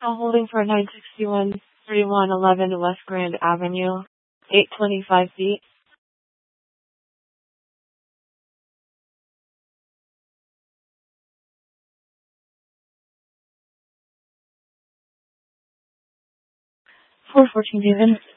I'm holding for 961 3111 West Grand Avenue, 825 feet. Four 14 David.